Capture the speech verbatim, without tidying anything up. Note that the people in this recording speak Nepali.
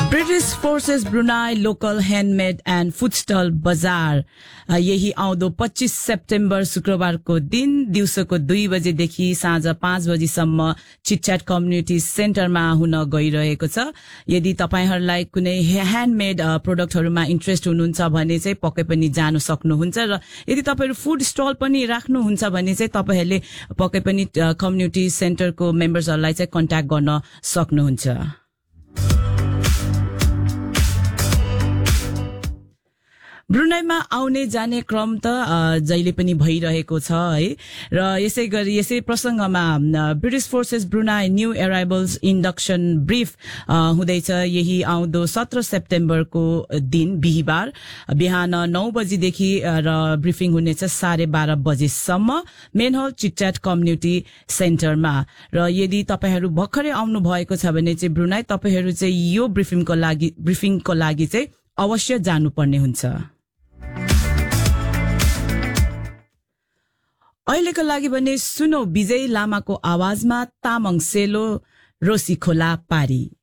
British forces Brunei local handmade and food stall बजार यही आउँदो पच्चीस सेप्टेम्बर शुक्रबारको दिन दिउँसोको दुई बजेदेखि साँझ पाँच बजीसम्म चिटच्याट कम्युनिटी सेन्टरमा हुन गइरहेको छ। यदि तपाईहरूलाई कुनै ह्यान्डमेड प्रोडक्टहरूमा इन्ट्रेस्ट हुनुहुन्छ भने चाहिँ पक्कै पनि जान सक्नुहुन्छ र यदि तपाईहरू फुड स्टल पनि राख्नुहुन्छ भने चाहिँ तपाईहरूले पक्कै पनि कम्युनिटी सेन्टरको मेम्बर्सहरूलाई चाहिँ कन्ट्याक्ट गर्न सक्नुहुन्छ। ब्रुनाईमा आउने जाने क्रम त जहिले पनि भइरहेको छ है र यसै गरी यसै प्रसंगमा British forces Brunei new अराइभल्स induction brief हुँदैछ। यही आउँदो सत्र सेप्टेम्बरको दिन बिहिबार बिहान नौ बजीदेखि र ब्रिफिङ हुनेछ साढे बाह्र बजेसम्म मेन हल चिटच्याट कम्युनिटी सेन्टरमा। र यदि तपाईहरू भर्खरै आउनु भएको छ भने चाहिँ ब्रुनाई तपाईहरू चाहिँ यो ब्रिफिङको लागि ब्रिफिङको लागि चाहिँ अवश्य जानुपर्ने हुन्छ। अहिलेको लागि भने सुनौ विजय लामाको आवाजमा तामाङ सेलो रोसी खोला पारी।